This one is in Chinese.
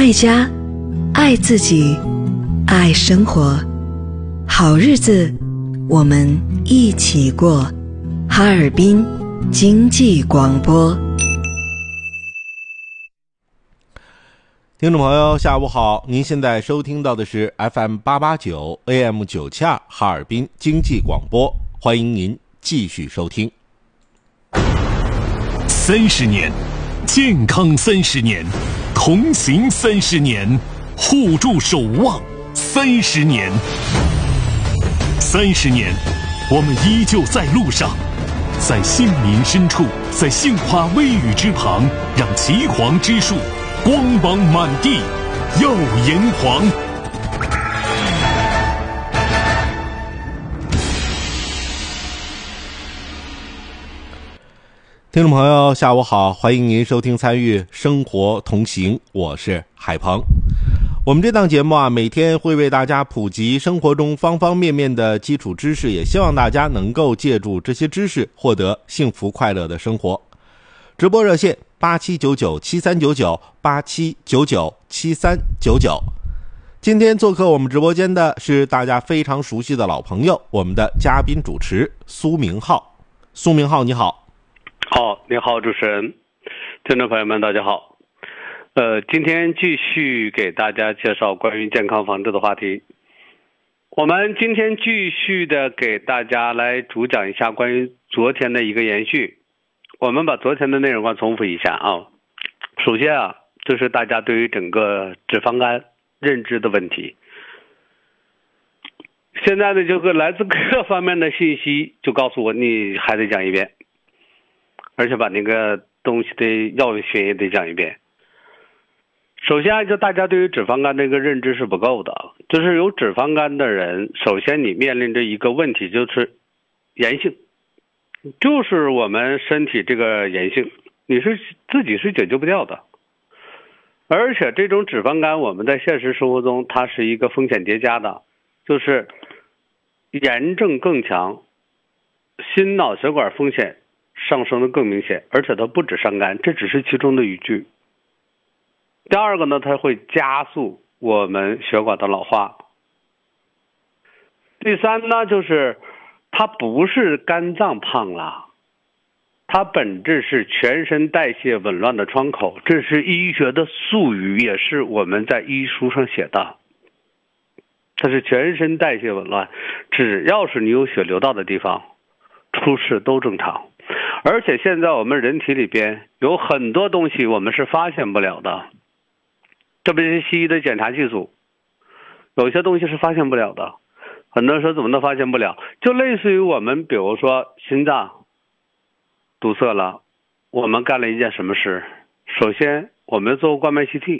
爱家，爱自己，爱生活。好日子我们一起过。哈尔滨经济广播。 听众朋友下午好，您现在收听到的是 FM889 AM972 哈尔滨经济广播，欢迎您继续收听。 30年，健康30年，同行30年，互助守望30年。30年，我们依旧在路上，在杏林深处，在杏花微雨之旁，让岐黄之树光芒满地，耀炎黄。 听众朋友下午好，欢迎您收听参与生活同行，我是海鹏。我们这档节目每天会为大家普及生活中方方面面的基础知识，也希望大家能够借助这些知识获得幸福快乐的生活。直播热线87997399 87997399。今天做客我们直播间的是大家非常熟悉的老朋友，我们的嘉宾主持苏明浩。苏明浩你好。 好，你好，主持人，听众朋友们大家好。今天继续给大家介绍关于健康防治的话题。我们今天继续的给大家来主讲一下关于昨天的一个延续。我们把昨天的内容重复一下啊。首先这是大家对于整个脂肪肝认知的问题。现在呢，就是来自各方面的信息，就告诉我你还得讲一遍，而且把那个东西的药学也得讲一遍。首先就大家对于脂肪肝这个认知是不够的，就是有脂肪肝的人，首先你面临着一个问题，就是炎性，就是我们身体这个炎性，你是自己是解决不掉的。而且这种脂肪肝我们在现实生活中它是一个风险叠加的，就是炎症更强，心脑血管风险上升的更明显，而且它不止伤肝，这只是其中的一句。第二个呢，它会加速我们血管的老化。第三呢，就是它不是肝脏胖了，它本质是全身代谢紊乱的窗口，这是医学的术语，也是我们在医书上写的。它是全身代谢紊乱，只要是你有血流到的地方，出事都正常。而且现在我们人体里边有很多东西我们是发现不了的，特别是西医的检查技术，有些东西是发现不了的。很多人说怎么都发现不了，就类似于我们比如说心脏堵塞了，我们干了一件什么事？首先我们做过冠脉 CT，